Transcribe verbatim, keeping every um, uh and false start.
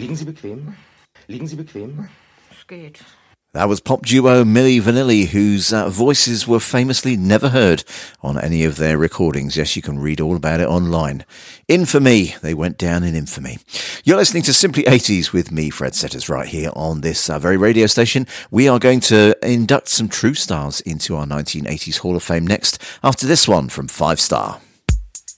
Liegen Sie bequem? Liegen Sie bequem? Es geht. That was pop duo Milli Vanilli, whose uh, voices were famously never heard on any of their recordings. Yes, you can read all about it online. Infamy. They went down in infamy. You're listening to Simply eighties with me, Fred Setters, right here on this uh, very radio station. We are going to induct some true stars into our nineteen eighties Hall of Fame next, after this one from Five Star.